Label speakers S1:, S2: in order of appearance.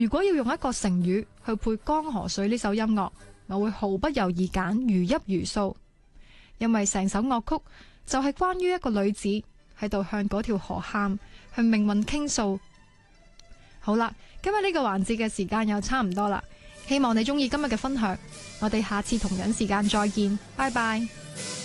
S1: 如果要用一個成語去配江河水呢首音樂，我會毫不猶豫揀如泣如訴，因為成首樂曲就係關於一個女子喺度向嗰條河喊，向命運傾訴。好啦，今日呢個環節嘅時間又差唔多啦，希望你中意今日嘅分享，我哋下次同樣時間再見，拜拜。